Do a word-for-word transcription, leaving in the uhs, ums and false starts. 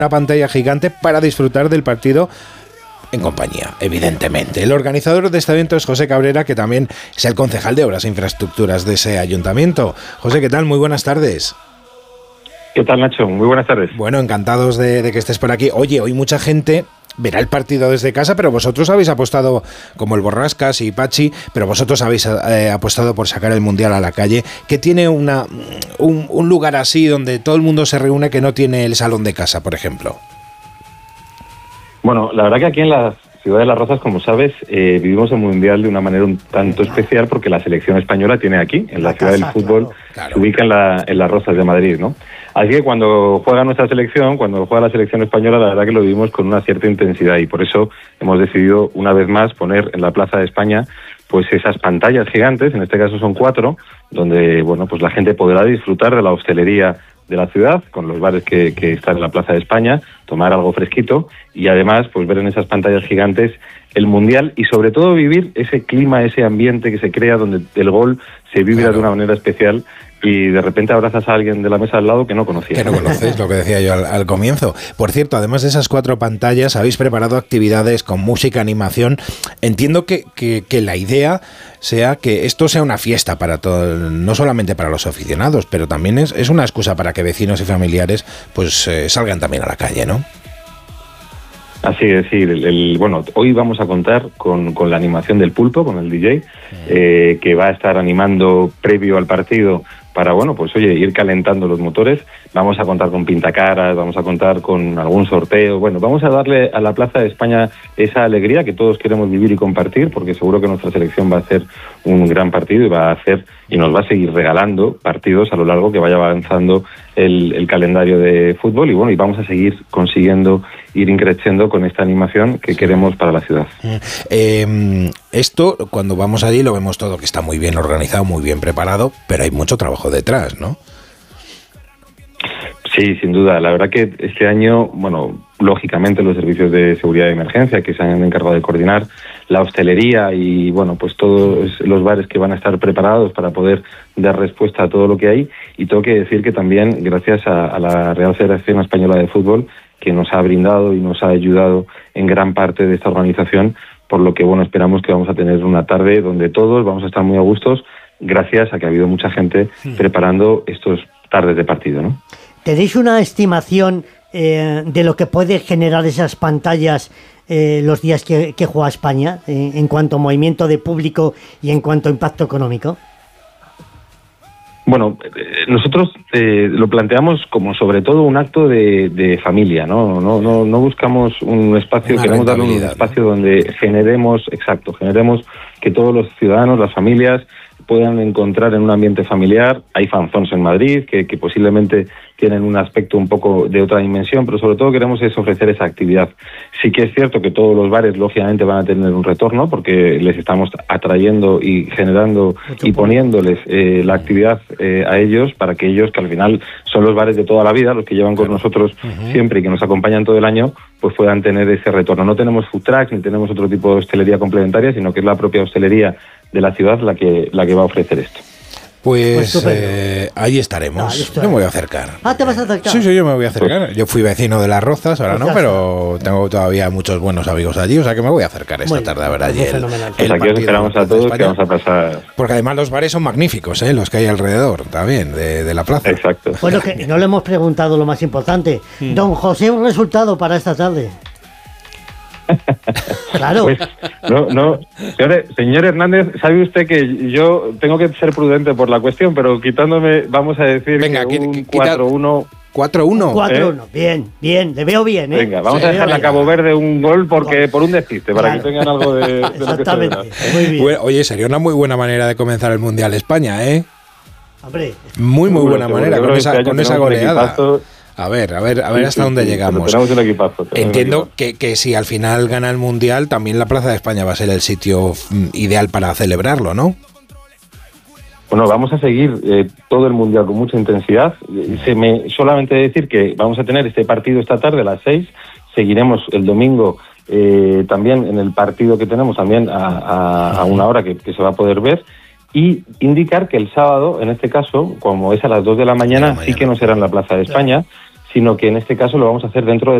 una pantalla gigante para disfrutar del partido en compañía, evidentemente. El organizador de este evento es José Cabrera, que también es el concejal de Obras e Infraestructuras de ese ayuntamiento. José, ¿qué tal? Muy buenas tardes. ¿Qué tal, Nacho? Muy buenas tardes. Bueno, encantados de, de que estés por aquí. Oye, hoy mucha gente verá el partido desde casa, pero vosotros habéis apostado, como el Borrascas y Pachi, pero vosotros habéis eh, apostado por sacar el Mundial a la calle, que tiene una un, un lugar así donde todo el mundo se reúne que no tiene el salón de casa, por ejemplo. Bueno, la verdad que aquí en la ciudad de Las Rozas, como sabes, eh, vivimos el Mundial de una manera un tanto especial porque la selección española tiene aquí, en la, la ciudad casa, del fútbol, claro, claro. Se ubica en, la, en Las Rozas de Madrid, ¿no? Así que cuando juega nuestra selección, cuando juega la selección española, la verdad que lo vivimos con una cierta intensidad y por eso hemos decidido una vez más poner en la Plaza de España pues esas pantallas gigantes, en este caso son cuatro, donde bueno pues la gente podrá disfrutar de la hostelería de la ciudad, con los bares que, que están en la Plaza de España, tomar algo fresquito y además pues ver en esas pantallas gigantes el Mundial y sobre todo vivir ese clima, ese ambiente que se crea donde el gol se vive claro. de una manera especial y de repente abrazas a alguien de la mesa al lado que no conocías. Que no conocéis, lo que decía yo al, al comienzo. Por cierto, además de esas cuatro pantallas, habéis preparado actividades con música, animación. Entiendo que, que, que la idea sea que esto sea una fiesta para todo, no solamente para los aficionados, pero también es, es una excusa para que vecinos y familiares pues eh, salgan también a la calle, ¿no? Así es, sí. El, el, bueno, hoy vamos a contar con, con la animación del Pulpo, con el D J, eh, que va a estar animando previo al partido para, bueno, pues oye, ir calentando los motores. Vamos a contar con pintacaras, vamos a contar con algún sorteo. Bueno, vamos a darle a la Plaza de España esa alegría que todos queremos vivir y compartir, porque seguro que nuestra selección va a hacer un gran partido y va a hacer y nos va a seguir regalando partidos a lo largo que vaya avanzando el, el calendario de fútbol y bueno, y vamos a seguir consiguiendo ir increciendo con esta animación que queremos para la ciudad. Eh, esto, cuando vamos allí, lo vemos todo que está muy bien organizado, muy bien preparado, pero hay mucho trabajo detrás, ¿no? Sí, sin duda. La verdad que este año, bueno, lógicamente los servicios de seguridad de emergencia que se han encargado de coordinar, la hostelería y, bueno, pues todos los bares que van a estar preparados para poder dar respuesta a todo lo que hay. Y tengo que decir que también, gracias a, a la Real Federación Española de Fútbol, que nos ha brindado y nos ha ayudado en gran parte de esta organización, por lo que, bueno, esperamos que vamos a tener una tarde donde todos vamos a estar muy a gustos, gracias a que ha habido mucha gente sí. preparando estos tardes de partido, ¿no? ¿Tenéis una estimación eh, de lo que puede generar esas pantallas eh, los días que, que juega España, eh, en cuanto a movimiento de público y en cuanto a impacto económico? Bueno, nosotros eh, lo planteamos como sobre todo un acto de, de familia, ¿no? No, no, no buscamos un espacio, Una queremos darle un espacio, ¿no?, donde generemos, exacto, generemos que todos los ciudadanos, las familias, puedan encontrar en un ambiente familiar. Hay fanzones en Madrid que, que posiblemente tienen un aspecto un poco de otra dimensión, pero sobre todo queremos es ofrecer esa actividad. Sí que es cierto que todos los bares lógicamente van a tener un retorno porque les estamos atrayendo y generando y poniéndoles eh, la actividad eh, a ellos para que ellos, que al final son los bares de toda la vida, los que llevan con claro. nosotros uh-huh. siempre y que nos acompañan todo el año, pues puedan tener ese retorno. No tenemos food trucks ni tenemos otro tipo de hostelería complementaria, sino que es la propia hostelería de la ciudad la que la que va a ofrecer esto. Pues, pues eh, ahí estaremos. Ahí yo me voy a acercar. Ah, ¿te vas a acercar? Sí, sí, yo me voy a acercar. Pues, yo fui vecino de Las Rozas, ahora pues no, pero tengo todavía muchos buenos amigos allí, o sea que me voy a acercar esta bueno, tarde a ver allí. El, el pues aquí os esperamos a todos que vamos a pasar. Porque además los bares son magníficos, ¿eh? Los que hay alrededor también de, de la plaza. Exacto. Bueno, que no le hemos preguntado lo más importante. Hmm. Don José, un resultado para esta tarde. Claro. Pues, no, no. Señor, señor Hernández, sabe usted que yo tengo que ser prudente por la cuestión, pero quitándome, vamos a decir, Venga, que un cuatro uno. cuatro uno. cuatro uno, ¿eh? Bien, bien, le veo bien, ¿eh? Venga, vamos sí, a dejarle a Cabo Verde un gol porque por un despiste, para claro. que tengan algo de, de exactamente, lo que se muy bien. Bueno, oye, sería una muy buena manera de comenzar el Mundial España, ¿eh? Hombre. Muy, muy buena seguro, manera, seguro con esa, con esa goleada. A ver, a ver, a ver sí, hasta sí, dónde sí, llegamos. Un equipazo, Entiendo un equipazo. Que, que si al final gana el Mundial, también la Plaza de España va a ser el sitio ideal para celebrarlo, ¿no? Bueno, vamos a seguir eh, todo el Mundial con mucha intensidad. Se me solamente decir que vamos a tener este partido esta tarde a las seis. Seguiremos el domingo eh, también en el partido que tenemos también a, a, a una hora que, que se va a poder ver. Y indicar que el sábado, en este caso, como es a las dos de la mañana, sí que no será en la Plaza de España, sino que en este caso lo vamos a hacer dentro de